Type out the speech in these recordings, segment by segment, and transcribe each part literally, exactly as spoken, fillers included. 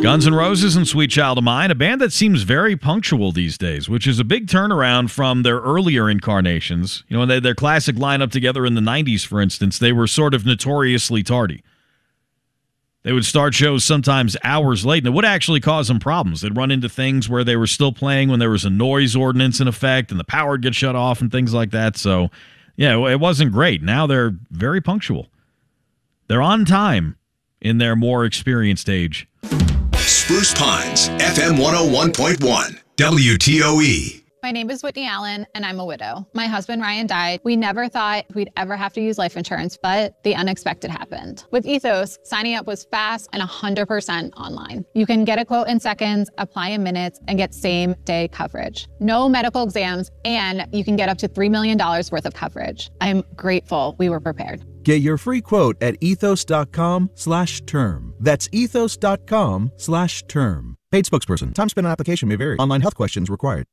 Guns N' Roses and Sweet Child of Mine, a band that seems very punctual these days, which is a big turnaround from their earlier incarnations. You know, when they, their classic lineup together in the nineties, for instance, they were sort of notoriously tardy. They would start shows sometimes hours late, and it would actually cause them problems. They'd run into things where they were still playing when there was a noise ordinance in effect, and the power would get shut off and things like that. So, yeah, it wasn't great. Now they're very punctual. They're on time in their more experienced age. Spruce Pines, F M one oh one point one, W T O E. My name is Whitney Allen, and I'm a widow. My husband, Ryan, died. We never thought we'd ever have to use life insurance, but the unexpected happened. With Ethos, signing up was fast and one hundred percent online. You can get a quote in seconds, apply in minutes, and get same-day coverage. No medical exams, and you can get up to three million dollars worth of coverage. I'm grateful we were prepared. Get your free quote at ethos.com slash term. That's ethos.com slash term. Paid spokesperson. Time spent on application may vary. Online health questions required.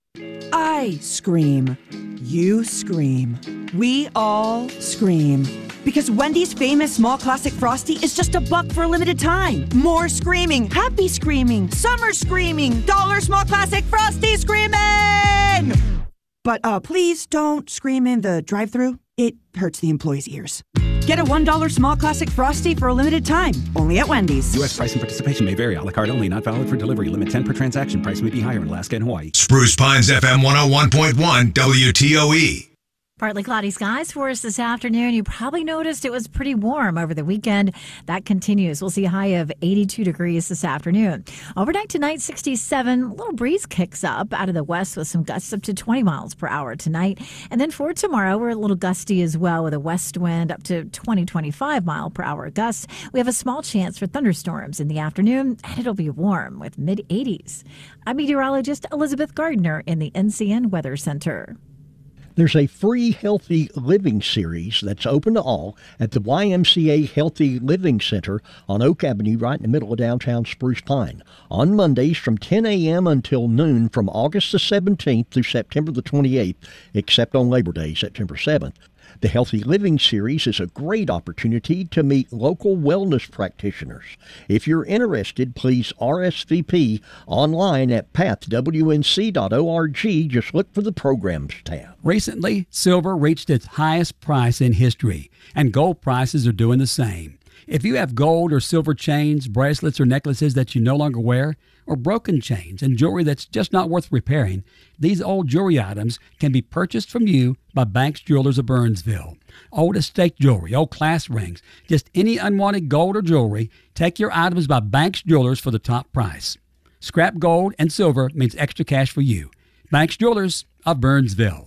I scream. You scream. We all scream. Because Wendy's famous small classic Frosty is just a buck for a limited time. More screaming, happy screaming, summer screaming, dollar small classic Frosty screaming! But uh, please don't scream in the drive-thru. It hurts the employees' ears. Get a one dollar small classic Frosty for a limited time, only at Wendy's. U S price and participation may vary. A la carte only, not valid for delivery. Limit ten per transaction. Price may be higher in Alaska and Hawaii. Spruce Pines, F M one oh one point one, W T O E. Partly cloudy skies for us this afternoon. You probably noticed it was pretty warm over the weekend. That continues. We'll see a high of eighty-two degrees this afternoon. Overnight tonight, sixty-seven. A little breeze kicks up out of the west with some gusts up to twenty miles per hour tonight. And then for tomorrow, we're a little gusty as well with a west wind up to twenty, twenty-five mile per hour gusts. We have a small chance for thunderstorms in the afternoon, and it'll be warm with mid eighties. I'm meteorologist Elizabeth Gardner in the N C N Weather Center. There's a free Healthy Living series that's open to all at the Y M C A Healthy Living Center on Oak Avenue right in the middle of downtown Spruce Pine. On Mondays from ten a.m. until noon from August the seventeenth through September the twenty-eighth, except on Labor Day, September seventh. The Healthy Living series is a great opportunity to meet local wellness practitioners. If you're interested, please R S V P online at path w n c dot org. Just look for the Programs tab. Recently, silver reached its highest price in history, and gold prices are doing the same. If you have gold or silver chains, bracelets, or necklaces that you no longer wear, or broken chains and jewelry that's just not worth repairing, these old jewelry items can be purchased from you by Banks Jewelers of Burnsville. Old estate jewelry, old class rings, just any unwanted gold or jewelry, take your items by Banks Jewelers for the top price. Scrap gold and silver means extra cash for you. Banks Jewelers of Burnsville.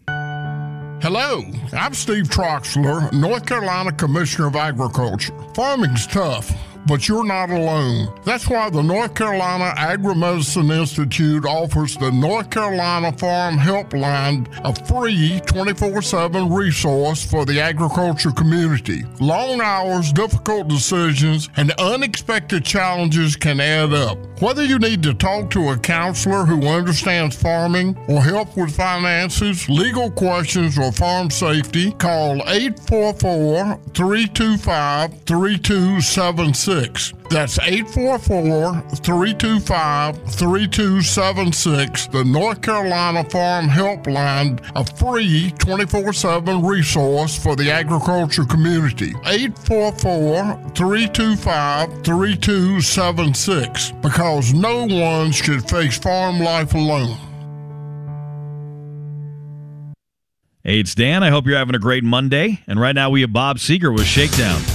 Hello, I'm Steve Troxler, North Carolina Commissioner of Agriculture. Farming's tough, but you're not alone. That's why the North Carolina Agri-Medicine Institute offers the North Carolina Farm Helpline, a free twenty-four seven resource for the agriculture community. Long hours, difficult decisions, and unexpected challenges can add up. Whether you need to talk to a counselor who understands farming or help with finances, legal questions, or farm safety, call eight four four, three two five, three two seven six. That's eight four four, three two five, three two seven six, the North Carolina Farm Helpline, a free twenty-four seven resource for the agriculture community. eight four four, three two five, three two seven six, because no one should face farm life alone. Hey, it's Dan. I hope you're having a great Monday. And right now we have Bob Seger with Shakedown.